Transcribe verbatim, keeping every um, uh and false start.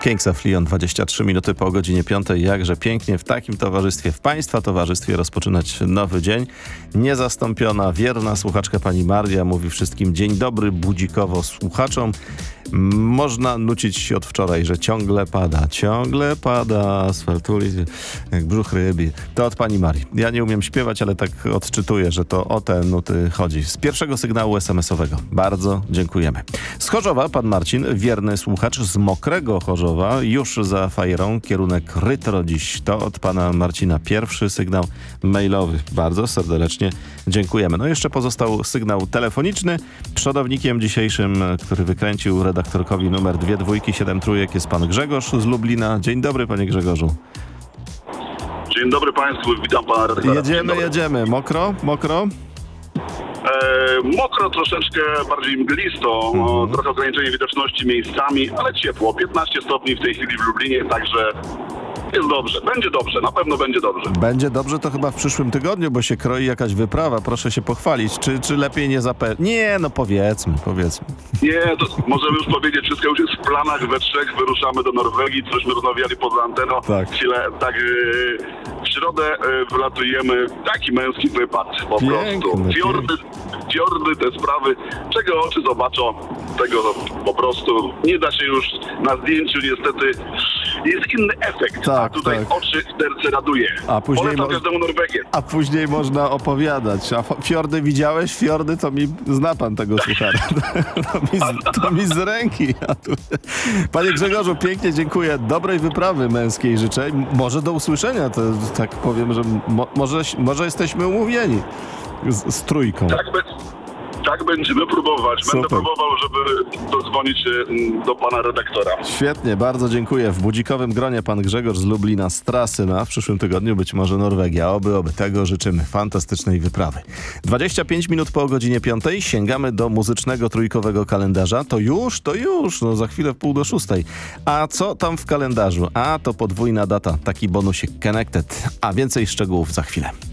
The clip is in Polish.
Kings of Leon, dwadzieścia trzy minuty po godzinie piątej. Jakże pięknie w takim towarzystwie, w Państwa towarzystwie rozpoczynać nowy dzień. Niezastąpiona, wierna słuchaczka pani Maria mówi wszystkim dzień dobry budzikowo słuchaczom. Można nucić się od wczoraj, że ciągle pada, ciągle pada, asfaltuli jak brzuch ryby. To od pani Marii. Ja nie umiem śpiewać, ale tak odczytuję, że to o te nuty chodzi. Z pierwszego sygnału es em esowego. Bardzo dziękujemy. Z Chorzowa pan Marcin, wierny słuchacz z Mokrego Chorzowa, już za fajerą, kierunek Rytro dziś. To od pana Marcina pierwszy sygnał mailowy. Bardzo serdecznie dziękujemy. No jeszcze pozostał sygnał telefoniczny. Przodownikiem dzisiejszym, który wykręcił redaktorkowi numer dwie dwójki siedem trójek jest pan Grzegorz z Lublina. Dzień dobry, panie Grzegorzu. Dzień dobry państwu, witam pana redaktora. Jedziemy, jedziemy. Mokro? Mokro? E, mokro, troszeczkę bardziej mglisto, Mhm. trochę ograniczenie widoczności miejscami, ale ciepło. piętnaście stopni w tej chwili w Lublinie, także jest dobrze. Będzie dobrze, na pewno będzie dobrze. Będzie dobrze to chyba w przyszłym tygodniu, bo się kroi jakaś wyprawa. Proszę się pochwalić. Czy, czy lepiej nie zapewnić? Nie, no powiedzmy, powiedzmy. Nie, to możemy już powiedzieć, wszystko już jest w planach, we trzech wyruszamy do Norwegii, cośmy rozmawiali poza anteną. Tak. Chwilę, tak yy, w środę yy, wylatujemy, taki męski wypad po Piękny, prostu. Fiordy, fiordy, te sprawy, czego oczy zobaczą, tego po prostu nie da się już na zdjęciu niestety, jest inny efekt, Tak, a tutaj tak. oczy serce raduje. A później Polecam mo- każdemu Norwegię. A później można opowiadać. A f- fiordy widziałeś? Fiordy to mi... Zna pan tego suchara. To mi z, to mi z ręki. A tu... Panie Grzegorzu, pięknie dziękuję. Dobrej wyprawy męskiej życzę. Może do usłyszenia. To tak powiem, że mo- może, może jesteśmy umówieni z, z trójką. Tak, be- tak będziemy próbować. Będę Super. próbował, żeby dodzwonić się mm, do pana redaktora. Świetnie, bardzo dziękuję. W budzikowym gronie pan Grzegorz z Lublina z trasy na w przyszłym tygodniu być może Norwegia. Oby, oby. Tego życzymy. Fantastycznej wyprawy. dwadzieścia pięć minut po godzinie piątej. Sięgamy do muzycznego trójkowego kalendarza. To już, to już. No za chwilę w pół do szóstej. A co tam w kalendarzu? A to podwójna data. Taki bonusik Connected. A więcej szczegółów za chwilę.